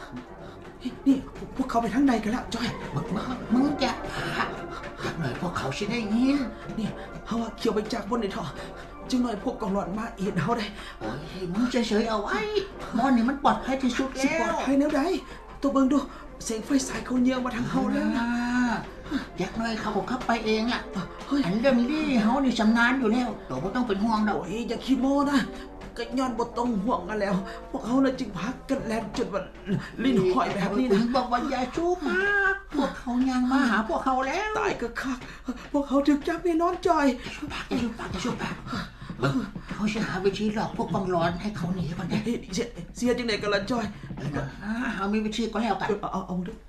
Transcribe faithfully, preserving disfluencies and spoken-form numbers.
นี่พวกเขาไปทางใดกันแล้วจ้อยมึงมึงจะจักหน่อยพวกเขาสิได้ยินนี่เฮาเขียวไปจากบนในท่อจังหน่อยพวกกองหลอนมาเอ็ดเฮาได้โอ้ยมึงเฉยๆเอาไว้มอนนี่มันปลอดภัยที่สุดแล้วปลอดภัยแนวใดตัวเบิ่งดูแสงไฟสายเขาเยืองมาทางเฮาแล้วนะจักหน่อยเขาขับไปเองอ่ะอันเรื่องนี้เฮานี่ชำนาญอยู่แล้วตัวบ่ต้องเป็นห่วงดอกโอ้ยอย่าขี้โม้นะก็ย้อนบ่ต้องห่วงกันแล้วพวกเขาน่ะจึงพักกันแล่นจนว่าลิ้นห้อยแบบนี้นะบอกว่าอย่าชู้มากพวกเขายังมาหาพวกเขาแล้วตายก็คักพวกเขาถึกจับแน่นอนจอยชูปากชูปากชูปากเบิ่งเขาสิหาวิธีหลอกพวกบังร้อนให้เขาหนีก่อนได้เสียจังได๋กันล่ะจอยเฮามีวิธีก็แล้วกันเอาเอาดิ